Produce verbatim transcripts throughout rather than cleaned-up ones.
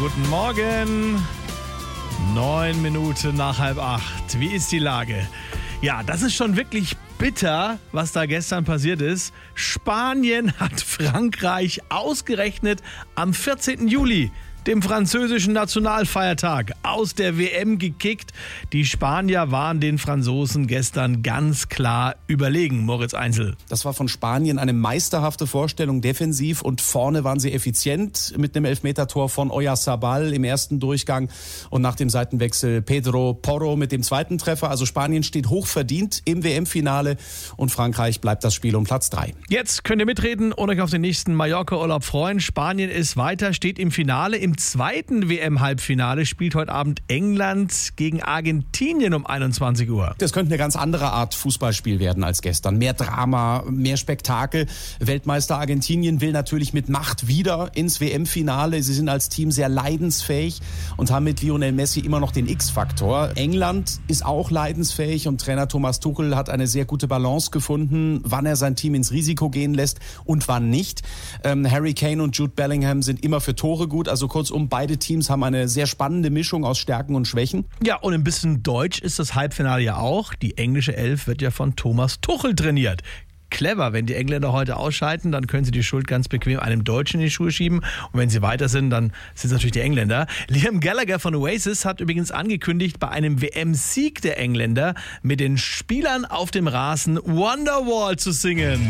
guten Morgen. Neun Minuten nach halb acht. Wie ist die Lage? Ja, das ist schon wirklich bitter, was da gestern passiert ist. Spanien hat Frankreich ausgerechnet am vierzehnten Juli, dem französischen Nationalfeiertag, aus der W M gekickt. Die Spanier waren den Franzosen gestern ganz klar überlegen, Moritz Einzel. Das war von Spanien eine meisterhafte Vorstellung, defensiv, und vorne waren sie effizient mit einem Elfmetertor von Oyarzabal im ersten Durchgang und nach dem Seitenwechsel Pedro Porro mit dem zweiten Treffer. Also Spanien steht hochverdient im W M-Finale und Frankreich bleibt das Spiel um Platz drei. Jetzt könnt ihr mitreden und euch auf den nächsten Mallorca-Urlaub freuen. Spanien ist weiter, steht im Finale. Im zweiten W M-Halbfinale spielt heute Abend England gegen Argentinien um einundzwanzig Uhr. Das könnte eine ganz andere Art Fußballspiel werden als gestern. Mehr Drama, mehr Spektakel. Weltmeister Argentinien will natürlich mit Macht wieder ins W M-Finale. Sie sind als Team sehr leidensfähig und haben mit Lionel Messi immer noch den X-Faktor. England ist auch leidensfähig und Trainer Thomas Tuchel hat eine sehr gute Balance gefunden, wann er sein Team ins Risiko gehen lässt und wann nicht. Ähm, Harry Kane und Jude Bellingham sind immer für Tore gut. Also kurzum, beide Teams haben eine sehr spannende Mischung aus Stärken und Schwächen. Ja, und ein bisschen deutsch ist das Halbfinale ja auch. Die englische Elf wird ja von Thomas Tuchel trainiert. Clever, wenn die Engländer heute ausscheiden, dann können sie die Schuld ganz bequem einem Deutschen in die Schuhe schieben. Und wenn sie weiter sind, dann sind es natürlich die Engländer. Liam Gallagher von Oasis hat übrigens angekündigt, bei einem W M-Sieg der Engländer mit den Spielern auf dem Rasen Wonderwall zu singen.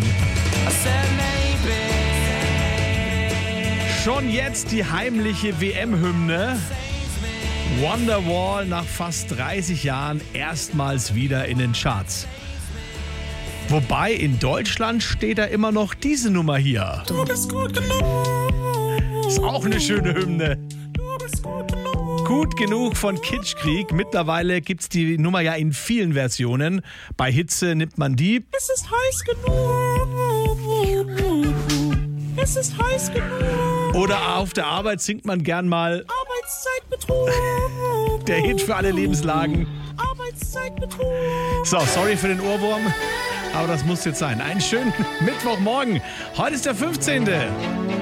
Schon jetzt die heimliche W M-Hymne. Wonderwall nach fast dreißig Jahren erstmals wieder in den Charts. Wobei in Deutschland steht da immer noch diese Nummer hier. Du bist gut genug. Ist auch eine schöne Hymne. Du bist gut genug. Gut genug von Kitschkrieg. Mittlerweile gibt's die Nummer ja in vielen Versionen. Bei Hitze nimmt man die. Es ist heiß genug. Es ist heiß genug. Oder auf der Arbeit singt man gern mal Arbeitszeitbetrug. der Hit für alle Lebenslagen. Arbeitszeitbetrug. So, sorry für den Ohrwurm, aber das muss jetzt sein. Einen schönen Mittwochmorgen. Heute ist der fünfzehnte